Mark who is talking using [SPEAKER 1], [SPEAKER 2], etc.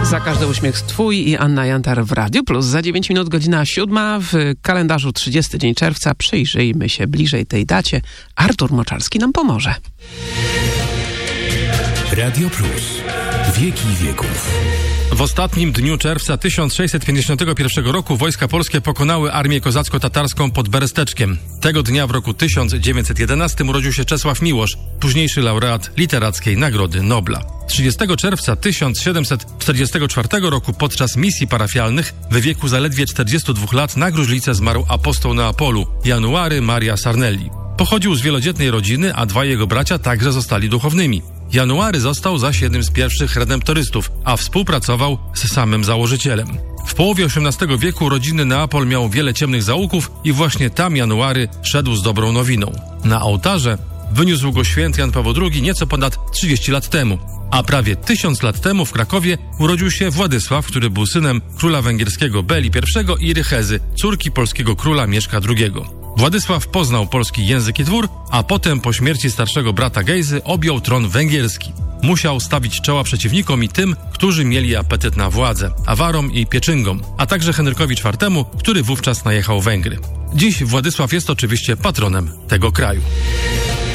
[SPEAKER 1] Za każdy uśmiech twój i Anna Jantar w Radiu Plus. Za 9 minut, godzina 7. W kalendarzu 30 dzień czerwca. Przyjrzyjmy się bliżej tej dacie. Artur Moczarski nam pomoże.
[SPEAKER 2] Radio Plus. Wieki wieków.
[SPEAKER 3] W ostatnim dniu czerwca 1651 roku wojska polskie pokonały armię kozacko-tatarską pod Beresteczkiem. Tego dnia w roku 1911 urodził się Czesław Miłosz, późniejszy laureat Literackiej Nagrody Nobla. 30 czerwca 1744 roku podczas misji parafialnych w wieku zaledwie 42 lat na gruźlicę zmarł apostoł Neapolu, January Maria Sarnelli. Pochodził z wielodzietnej rodziny, a dwaj jego bracia także zostali duchownymi. January został zaś jednym z pierwszych redemptorystów, a współpracował z samym założycielem. W połowie XVIII wieku rodzinny Neapol miał wiele ciemnych zaułków i właśnie tam January szedł z dobrą nowiną. Na ołtarze wyniósł go święty Jan Paweł II nieco ponad 30 lat temu, a prawie 1000 lat temu w Krakowie urodził się Władysław, który był synem króla węgierskiego Beli I i Rychezy, córki polskiego króla Mieszka II. Władysław poznał polski język i dwór, a potem po śmierci starszego brata Gejzy objął tron węgierski. Musiał stawić czoła przeciwnikom i tym, którzy mieli apetyt na władzę, Awarom i Pieczyngom, a także Henrykowi IV, który wówczas najechał Węgry. Dziś Władysław jest oczywiście patronem tego kraju.